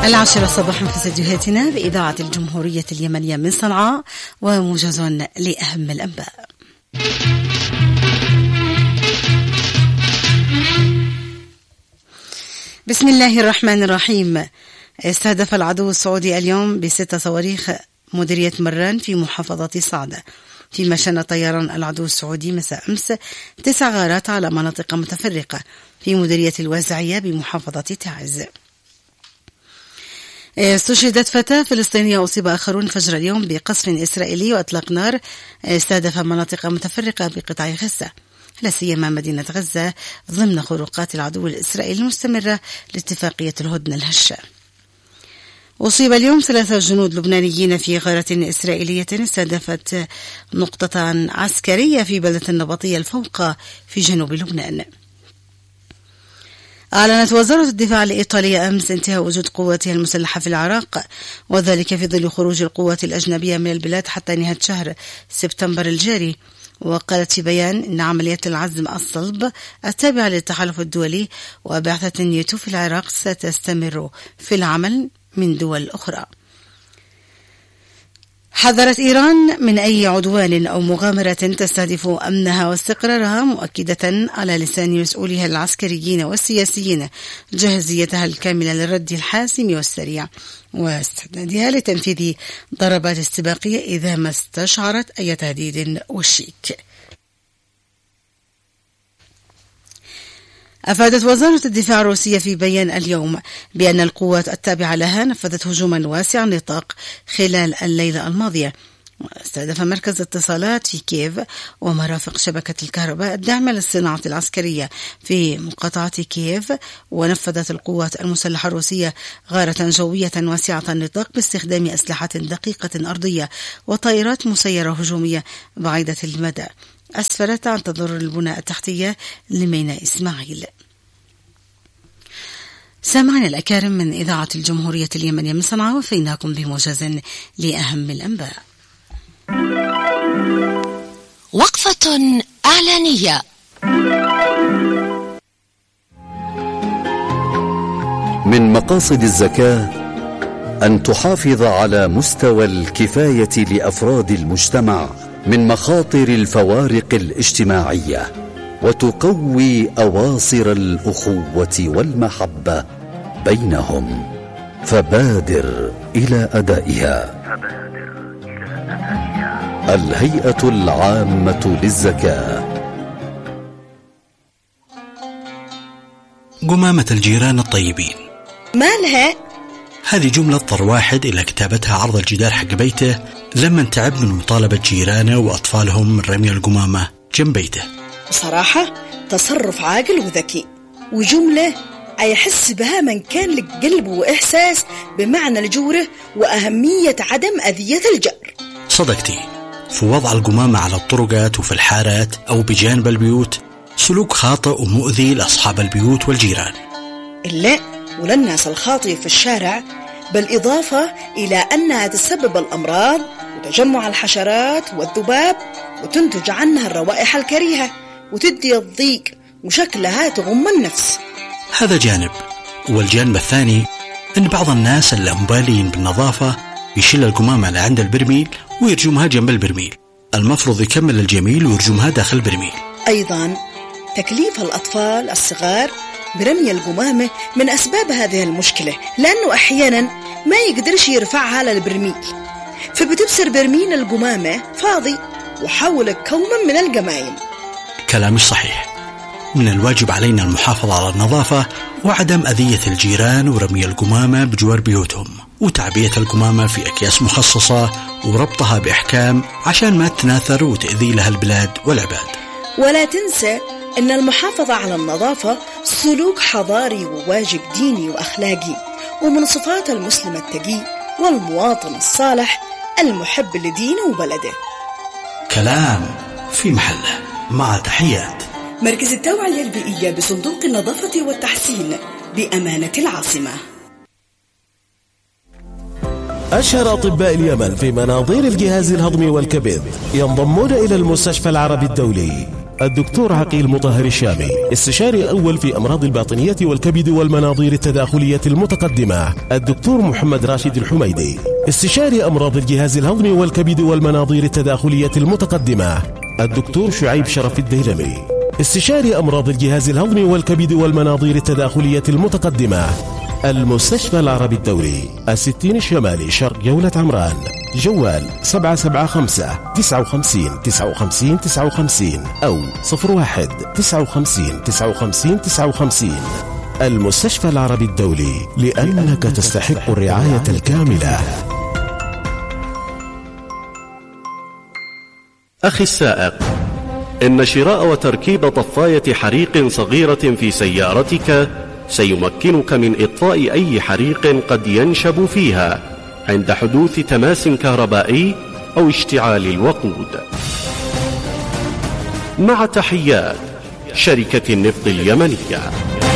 10 صباحا في استديوهاتنا بإذاعة الجمهورية اليمنية من صنعاء، وموجز لأهم الأنباء. بسم الله الرحمن الرحيم. استهدف العدو السعودي اليوم ب6 صواريخ مديرية مران في محافظة صعدة، فيما شن طيران العدو السعودي مساء أمس 9 غارات على مناطق متفرقة في مديرية الوازعية بمحافظة تعز. استشهدت فتاة فلسطينية وأصيب آخرون فجر اليوم بقصف إسرائيلي وإطلاق نار استهدف مناطق متفرقة بقطاع غزة، لا سيما مدينة غزة، ضمن خروقات العدو الإسرائيلي المستمرة لاتفاقية الهدنة الهشة. أصيب اليوم 3 جنود لبنانيين في غارة إسرائيلية استهدفت نقطة عسكرية في بلدة النبطية الفوقة في جنوب لبنان. أعلنت وزارة الدفاع الإيطالية أمس انتهاء وجود قواتها المسلحة في العراق، وذلك في ظل خروج القوات الأجنبية من البلاد حتى نهاية شهر سبتمبر الجاري. وقالت في بيان إن عملية العزم الصلب التابعة للتحالف الدولي وبعثة الناتو في العراق ستستمر في العمل من دول أخرى. حذرت إيران من أي عدوان أو مغامرة تستهدف أمنها واستقرارها، مؤكدة على لسان مسؤوليها العسكريين والسياسيين جاهزيتها الكاملة للرد الحاسم والسريع واستعدادها لتنفيذ ضربات استباقية إذا ما استشعرت أي تهديد وشيك. أفادت وزارة الدفاع الروسية في بيان اليوم بأن القوات التابعة لها نفذت هجوما واسعا النطاق خلال الليلة الماضية، واستهدف مركز اتصالات في كييف ومرافق شبكة الكهرباء الداعمة للصناعة العسكرية في مقاطعة كييف. ونفذت القوات المسلحة الروسية غارة جوية واسعة النطاق باستخدام أسلحة دقيقة أرضية وطائرات مسيرة هجومية بعيدة المدى أسفرت عن تضرر البنى التحتية لميناء إسماعيل. سامعنا الأكارم من إذاعة الجمهورية اليمنية من صنعاء، وفيناكم بموجز لأهم الأنباء. وقفة إعلانية. من مقاصد الزكاة أن تحافظ على مستوى الكفاية لأفراد المجتمع من مخاطر الفوارق الاجتماعية، وتقوي أواصر الأخوة والمحبة بينهم، فبادر إلى أدائها. الهيئة العامة للزكاة. قمامة الجيران الطيبين. مالها؟ هذه جملة اضطر واحد إلى كتابتها عرض الجدار حق بيته لما تعب من مطالبة جيرانه وأطفالهم من رمي القمامة جنب بيته. بصراحة تصرف عاقل وذكي، وجملة يحس بها من كان لك قلب وإحساس بمعنى الجورة وأهمية عدم أذية الجار. صدقتي، في وضع القمامة على الطرقات وفي الحارات أو بجانب البيوت سلوك خاطئ ومؤذي لأصحاب البيوت والجيران. إلا وللناس الخاطئة في الشارع، بالإضافة إلى أنها تسبب الأمراض وتجمع الحشرات والذباب، وتنتج عنها الروائح الكريهة وتدي الضيق وشكلها تغم النفس. هذا جانب. والجانب الثاني أن بعض الناس اللي مبالين بالنظافة يشيل القمامة لعند البرميل ويرجمها جنب البرميل، المفروض يكمل الجميل ويرجمها داخل البرميل. أيضا تكليف الأطفال الصغار برمي القمامة من أسباب هذه المشكلة، لأنه أحيانا ما يقدرش يرفعها للبرميل، فبتبصر برميل القمامة فاضي وحولك كوما من القمايم. كلامي صحيح. من الواجب علينا المحافظة على النظافة وعدم أذية الجيران ورمي القمامة بجوار بيوتهم، وتعبية القمامة في أكياس مخصصة وربطها بإحكام عشان ما تناثر وتأذي لها البلاد والعباد. ولا تنسى أن المحافظة على النظافة سلوك حضاري وواجب ديني وأخلاقي، ومن صفات المسلم التقي والمواطن الصالح المحب لدينه وبلده. كلام في محله. مع تحيات مركز التوعية البيئية بصندوق النظافة والتحسين بأمانة العاصمة. أشهر أطباء اليمن في مناظير الجهاز الهضمي والكبد ينضمون إلى المستشفى العربي الدولي الدكتور عقيل مطهر الشامي، استشاري أول في أمراض الباطنية والكبد والمناظير التداخلية المتقدمة. الدكتور محمد راشد الحميدي، استشاري أمراض الجهاز الهضمي والكبد والمناظير التداخلية المتقدمة. الدكتور شعيب شرف الديلمي، استشاري أمراض الجهاز الهضمي والكبد والمناظير التداخلية المتقدمة. المستشفى العربي الدولي، 60 الشمالي شرق جولة عمران. جوال 775 59 59 59 أو 01 59 59 59. المستشفى العربي الدولي، لأنك تستحق الرعاية الكاملة. أخي السائق، إن شراء وتركيب طفاية حريق صغيرة في سيارتك سيمكنك من إطفاء أي حريق قد ينشب فيها عند حدوث تماس كهربائي أو اشتعال الوقود. مع تحيات شركة النفط اليمنية.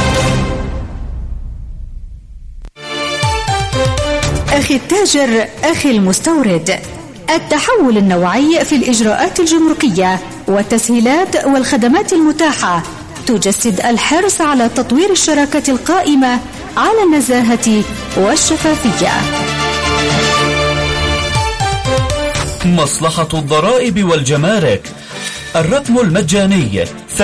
أخي التاجر، أخي المستورد، التحول النوعي في الإجراءات الجمركية والتسهيلات والخدمات المتاحة تجسد الحرص على تطوير الشراكة القائمة على النزاهة والشفافية. مصلحة الضرائب والجمارك، الرقم المجاني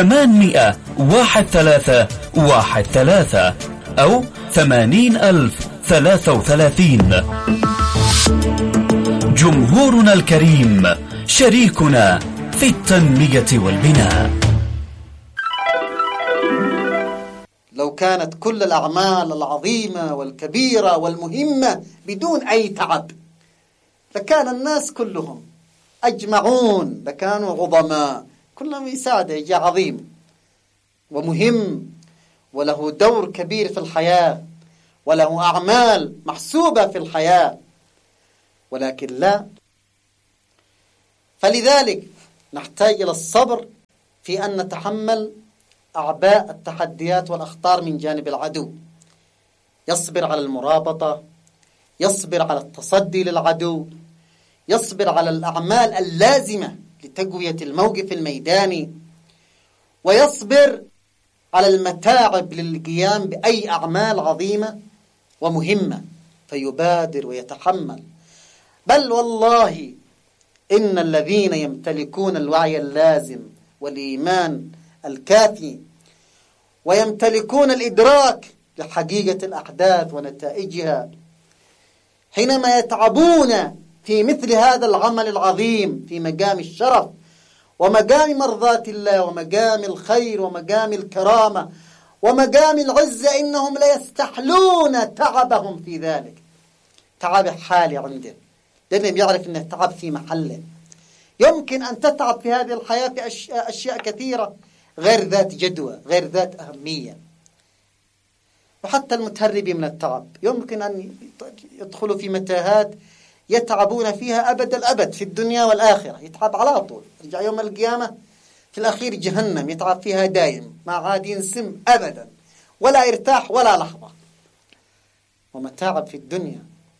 800-13-13 أو 80,033. جمهورنا الكريم، شريكنا في التنمية والبناء. لو كانت كل الأعمال العظيمة والكبيرة والمهمة بدون أي تعب لكان الناس كلهم أجمعون، لكانوا عظماء، كلهم يساعد يجي عظيم ومهم وله دور كبير في الحياة وله أعمال محسوبة في الحياة، ولكن لا. فلذلك نحتاج إلى الصبر في أن نتحمل أعباء التحديات والأخطار من جانب العدو. يصبر على المرابطة، يصبر على التصدي للعدو، يصبر على الأعمال اللازمة لتقوية الموقف الميداني، ويصبر على المتاعب للقيام بأي أعمال عظيمة ومهمة، فيبادر ويتحمل. بل والله إن الذين يمتلكون الوعي اللازم والإيمان الكافي ويمتلكون الإدراك لحقيقة الأحداث ونتائجها حينما يتعبون في مثل هذا العمل العظيم في مقام الشرف ومقام مرضاة الله ومقام الخير ومقام الكرامة ومقام العزة، إنهم لا يستحلون تعبهم في ذلك. تعب حالي عنده، لأنه بيعرف أنه تعب في محله. يمكن أن تتعب في هذه الحياة في أشياء كثيرة غير ذات جدوى، غير ذات أهمية. وحتى المتهربين من التعب يمكن أن يدخلوا في متاهات يتعبون فيها أبد الأبد في الدنيا والآخرة، يتعب على طول، يرجع يوم القيامة في الأخير جهنم يتعب فيها دائم، ما عاد ينسم أبدا ولا يرتاح ولا لحظة. ومتاعب في الدنيا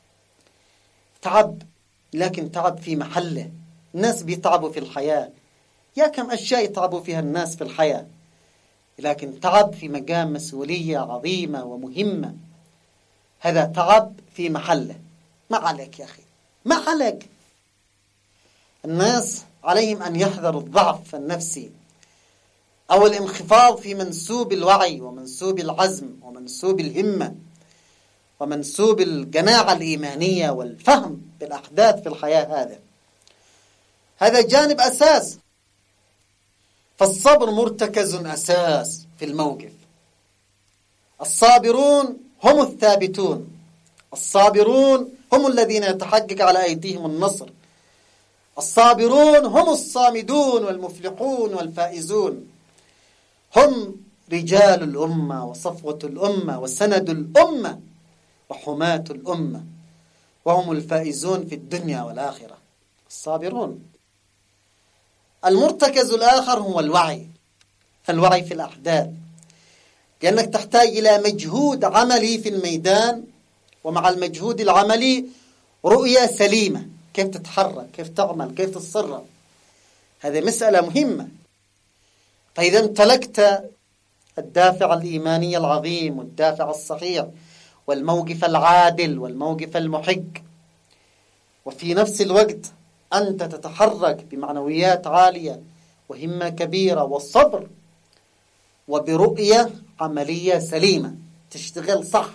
تعب، لكن تعب في محله. الناس بيتعبوا في الحياة، يا كم أشياء يتعبوا فيها الناس في الحياة، لكن تعب في مقام مسؤولية عظيمة ومهمة، هذا تعب في محله. ما عليك يا أخي، ما عليك. الناس عليهم أن يحذروا الضعف النفسي أو الانخفاض في منسوب الوعي ومنسوب العزم ومنسوب الهمة ومنسوب القناعة الإيمانية والفهم بالأحداث في الحياة. هذا جانب أساس. فالصبر مرتكز أساس في الموقف. الصابرون هم الثابتون، الصابرون هم الذين يتحقق على أيديهم النصر، الصابرون هم الصامدون والمفلحون والفائزون، هم رجال الأمة وصفوة الأمة وسند الأمة وحماة الأمة، وهم الفائزون في الدنيا والآخرة الصابرون. المرتكز الآخر هو الوعي في الأحداث، لأنك تحتاج إلى مجهود عملي في الميدان، ومع المجهود العملي رؤية سليمة، كيف تتحرك، كيف تعمل، كيف تتصرف. هذه مسألة مهمة. فإذا امتلكت الدافع الإيماني العظيم والدافع الصحيح والموقف العادل والموقف المحق، وفي نفس الوقت أنت تتحرك بمعنويات عالية وهمة كبيرة والصبر وبرؤية عملية سليمة، تشتغل صح،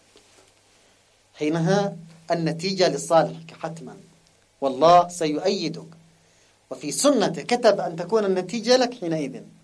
حينها النتيجة لصالحك حتما، والله سيؤيدك، وفي سنته كتب أن تكون النتيجة لك حينئذ.